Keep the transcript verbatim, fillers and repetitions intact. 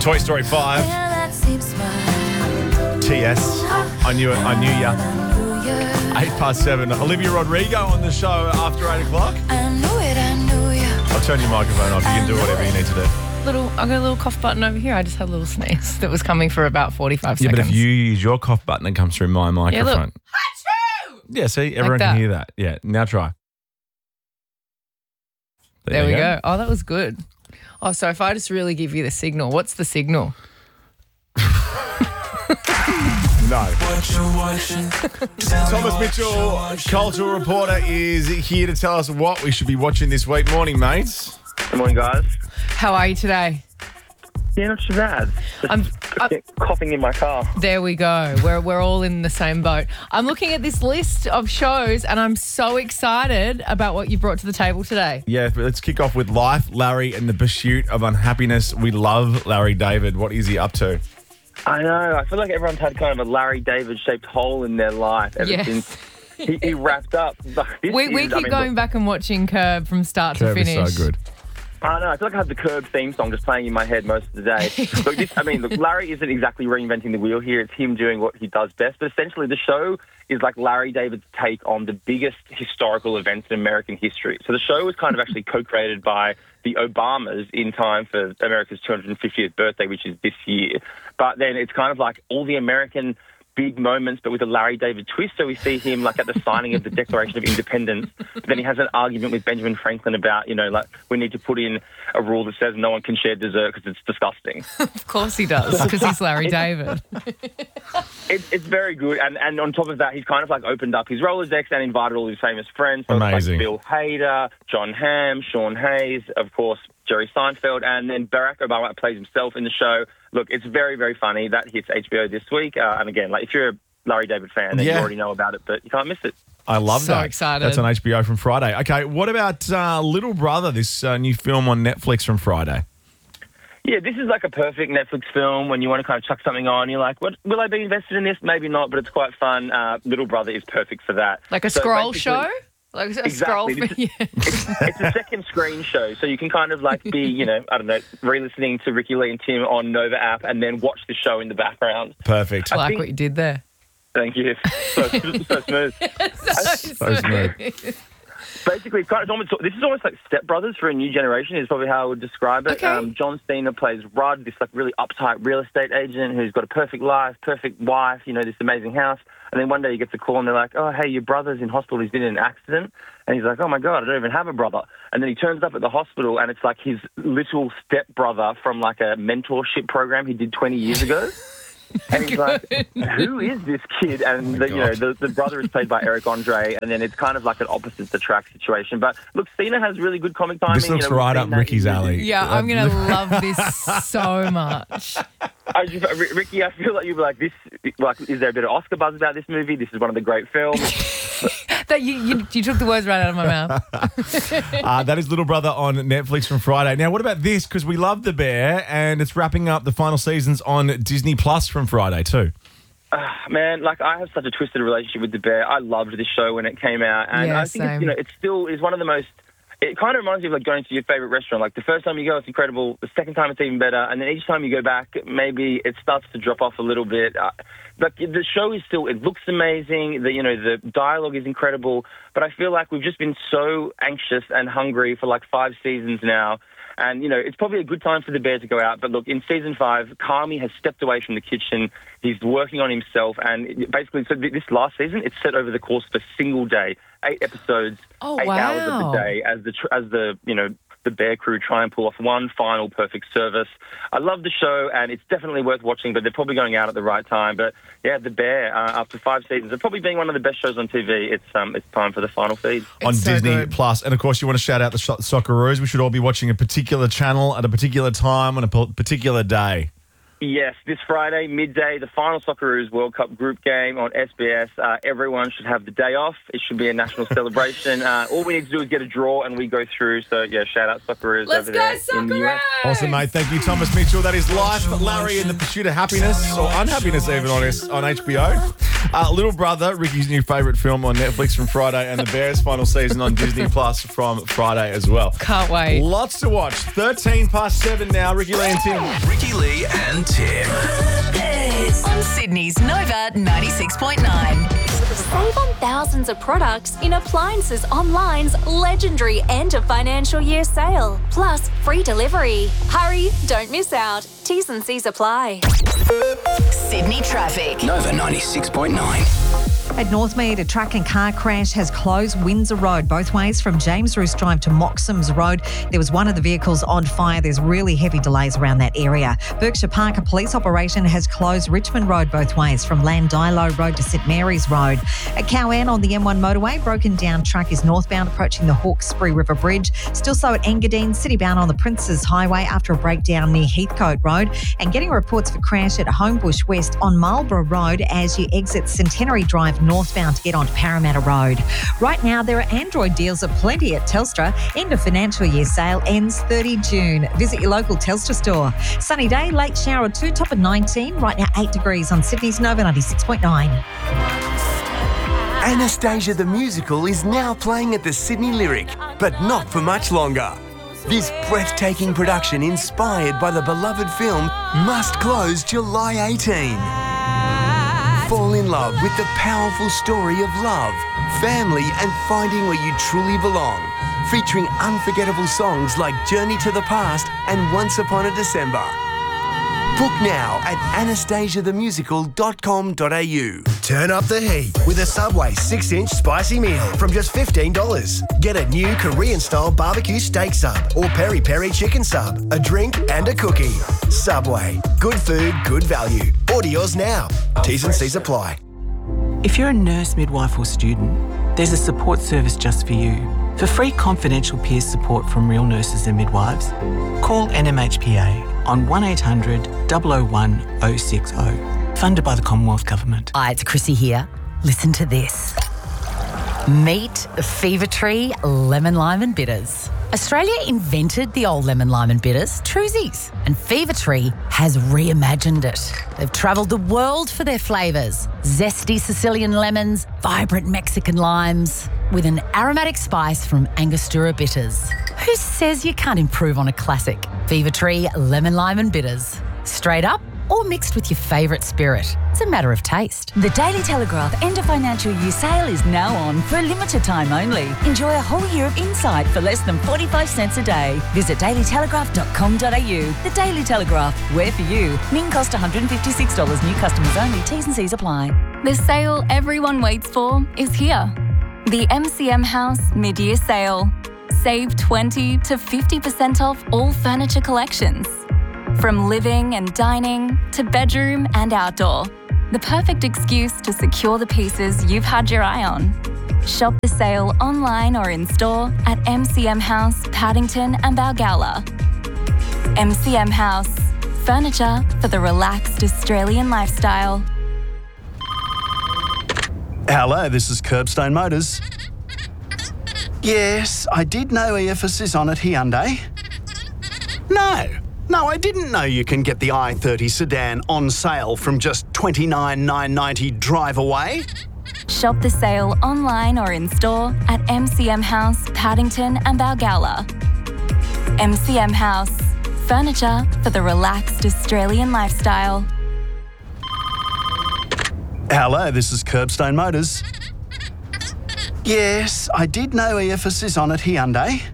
Toy Story five. T S. I knew it. I knew ya. Eight past seven. Olivia Rodrigo on the show after eight o'clock. I knew it, I knew ya. I'll turn your microphone off. You can do whatever you need to do. Little, I got a little cough button over here. I just had a little sneeze that was coming for about forty-five Yeah, seconds. but if you use your cough button, it comes through my microphone. Yeah, look. Yeah, see, everyone that. can hear that. Yeah, now try. There, we go. Oh, that was good. Oh, so if I just really give you the signal, what's the signal? No. Thomas Mitchell, cultural reporter, is here to tell us what we should be watching this week. Morning, mates. Good morning, guys. How are you today? Yeah, not too bad. Just I'm- I'm- coughing in my car. There we go. We're we're all in the same boat. I'm looking at this list of shows and I'm so excited about what you brought to the table today. Yeah, but let's kick off with Life, Larry, and the Pursuit of Unhappiness. We love Larry David. What is he up to? I know. I feel like everyone's had kind of a Larry David-shaped hole in their life ever Yes. since he, he wrapped up. This We, we is- keep I mean, going look, back and watching Curb from start Curb to is finish. so good. I know. I feel like I have the Curb theme song just playing in my head most of the day. Look, this, I mean, look, Larry isn't exactly reinventing the wheel here. It's him doing what he does best. But essentially, the show is like Larry David's take on the biggest historical events in American history. So the show was kind of actually co-created by the Obamas in time for America's two hundred fiftieth birthday, which is this year. But then it's kind of like all the American big moments, but with a Larry David twist. So we see him like at the signing of the Declaration of Independence. But then he has an argument with Benjamin Franklin about, you know, like we need to put in a rule that says no one can share dessert because it's disgusting. Of course he does, because he's Larry David. It, it's very good. And, and on top of that, he's kind of like opened up his Rolodex and invited all his famous friends. So it's Amazing. like Bill Hader, John Hamm, Sean Hayes, of course, Jerry Seinfeld, and then Barack Obama plays himself in the show. Look, it's very, very funny. That hits H B O this week. Uh, and again, like if you're a Larry David fan, then Yeah. you already know about it, but you can't miss it. I love So that. excited. That's on H B O from Friday. Okay, what about uh, Little Brother, this uh, new film on Netflix from Friday? Yeah, this is like a perfect Netflix film when you want to kind of chuck something on. You're like, what? Will I be invested in this? Maybe not, but it's quite fun. Uh, Little Brother is perfect for that. Like a So scroll basically- show? Like a scroll. Exactly. This Yeah. It's, it's a second screen show, so you can kind of like be, you know, I don't know, re-listening to Ricky Lee and Tim on Nova app and then watch the show in the background. Perfect. I like think- what you did there. Thank you. So, so smooth. So smooth. Basically, it's kind of, it's almost, this is almost like Step Brothers for a new generation is probably how I would describe it. Okay. Um, John Cena plays Rudd, this like really uptight real estate agent who's got a perfect life, perfect wife, you know, this amazing house. And then one day he gets a call and they're like, oh, hey, your brother's in hospital. He's been in an accident. And he's like, oh, my God, I don't even have a brother. And then he turns up at the hospital and it's like his little stepbrother from like a mentorship program he did twenty years ago. And he's like, who is this kid? And the, you know, the, the brother is played by Eric Andre, and then it's kind of like an opposite the track situation. But look, Cena has really good comic timing. This looks you know, we've right seen up that Ricky's in- alley. Yeah, I'm going to love this so much. I just, R- Ricky, I feel like you'd be like, this, like, is there a bit of Oscar buzz about this movie? This is one of the great films. That you, you you took the words right out of my mouth. Uh, that is Little Brother on Netflix from Friday. Now, what about this? Because we love The Bear, and it's wrapping up the final seasons on Disney Plus from Friday too. Man, like, I have such a twisted relationship with The Bear. I loved this show when it came out. And Yeah, I think, it's, same. you know, it still is one of the most... It kind of reminds you of like going to your favorite restaurant. Like the first time you go, it's incredible. The second time, it's even better. And then each time you go back, maybe it starts to drop off a little bit. Uh, but the show is still, it looks amazing. The, you know, the dialogue is incredible. But I feel like we've just been so anxious and hungry for like five seasons now. And, you know, it's probably a good time for The Bear to go out. But look, in season five, Kami has stepped away from the kitchen. He's working on himself. And basically, so this last season, it's set over the course of a single day. Eight episodes, Oh, eight hours of wow. the day as the, tr- as the, you know, the Bear crew try and pull off one final perfect service. I love the show, and it's definitely worth watching, but they're probably going out at the right time. But, yeah, The Bear, uh, after five seasons, of probably being one of the best shows on T V, it's um, it's time for the final feed. on It's so Disney good. Plus. And of course, you want to shout out the so- Socceroos. We should all be watching a particular channel at a particular time on a p- particular day. Yes, this Friday, midday, the final Socceroos World Cup group game on S B S. Uh, everyone should have the day off. It should be a national celebration. Uh, all we need to do is get a draw and we go through. So, yeah, shout out Socceroos Let's over go, there in the U S. Socceroos! Awesome, mate. Thank you, Thomas Mitchell. That is Life, Larry in the Pursuit of Happiness, or Unhappiness even, on, S- on H B O. Uh, Little Brother, Ricky's new favourite film on Netflix from Friday, and The Bears final season on Disney Plus from Friday as well. Can't wait. Lots to watch. thirteen past seven now. Ricky Lee and Tim. Ricky Lee and Tim. On Sydney's Nova ninety-six point nine. Save on thousands of products in Appliances Online's legendary end of financial year sale. Plus, free delivery. Hurry, don't miss out. T's and C's apply. Sydney traffic. Nova ninety-six point nine. At Northmead, a truck and car crash has closed Windsor Road both ways from James Roos Drive to Moxham's Road. There was one of the vehicles on fire. There's really heavy delays around that area. Berkshire Park, a police operation has closed Richmond Road both ways from Landilo Road to St Mary's Road. At Cowan on the M one motorway, broken down truck is northbound approaching the Hawkesbury River Bridge. Still slow at Engadine, citybound on the Princes Highway after a breakdown near Heathcote Road. And getting reports for crash at Homebush West on Marlborough Road as you exit Centenary Drive northbound to get onto Parramatta Road. Right now, there are Android deals aplenty at Telstra. End of financial year sale ends thirty June. Visit your local Telstra store. Sunny day, late shower two, top of nineteen. Right now, eight degrees on Sydney's Nova ninety-six point nine. Anastasia the Musical is now playing at the Sydney Lyric, but not for much longer. This breathtaking production, inspired by the beloved film, must close July eighteenth. Fall in love with the powerful story of love, family, and finding where you truly belong. Featuring unforgettable songs like Journey to the Past and Once Upon a December. Book now at anastasia the musical dot com dot a u. Turn up the heat with a Subway six inch spicy meal from just fifteen dollars. Get a new Korean-style barbecue steak sub or peri-peri chicken sub, a drink and a cookie. Subway. Good food, good value. Order yours now. T's and C's apply. If you're a nurse, midwife or student, there's a support service just for you. For free confidential peer support from real nurses and midwives, call N M H P A on one eight hundred, double oh one, oh six oh. Funded by the Commonwealth Government. Hi, it's Chrissy here. Listen to this. Meet Fever Tree Lemon Lime and Bitters. Australia invented the old lemon lime and bitters, Truzies, and Fever Tree has reimagined it. They've travelled the world for their flavours. Zesty Sicilian lemons, vibrant Mexican limes, with an aromatic spice from Angostura bitters. Who says you can't improve on a classic? Fever Tree Lemon Lime and Bitters. Straight up or mixed with your favourite spirit. It's a matter of taste. The Daily Telegraph end of financial year sale is now on for a limited time only. Enjoy a whole year of insight for less than forty-five cents a day. Visit daily telegraph dot com dot a u. The Daily Telegraph, where for you. Min cost one hundred fifty-six dollars, new customers only. T's and C's apply. The sale everyone waits for is here. The M C M House mid-year sale. Save twenty to fifty percent off all furniture collections. From living and dining to bedroom and outdoor. The perfect excuse to secure the pieces you've had your eye on. Shop the sale online or in store at M C M House, Paddington and Balgowlah. M C M House. Furniture for the relaxed Australian lifestyle. Hello, this is Curbstone Motors. Yes, I did know E F S is on at Hyundai. No, no, I didn't know you can get the i thirty sedan on sale from just twenty-nine thousand nine hundred ninety dollars drive away. Shop the sale online or in store at M C M House, Paddington and Balgowlah. M C M House. Furniture for the relaxed Australian lifestyle. Hello, this is Curbstone Motors. Yes, I did know E F S is on at Hyundai.